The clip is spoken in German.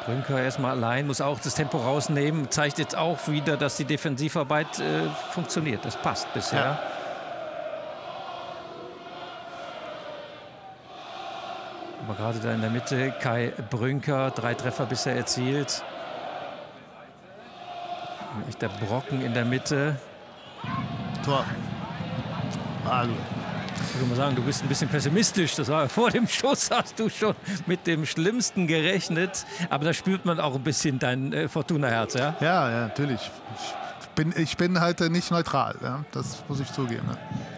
Brünker erstmal allein, muss auch das Tempo rausnehmen. Zeigt jetzt auch wieder, dass die Defensivarbeit funktioniert. Das passt bisher. Ja. Aber gerade da in der Mitte, Kai Brünker, 3 Treffer bisher erzielt. Ein echter Brocken in der Mitte. Tor. Ah, gut. Ich würde mal sagen, du bist ein bisschen pessimistisch. Das war vor dem Schuss, hast du schon mit dem Schlimmsten gerechnet. Aber da spürt man auch ein bisschen dein Fortuna-Herz, ja? Ja, ja, natürlich. Ich bin halt nicht neutral. Ja? Das muss ich zugeben. Ja.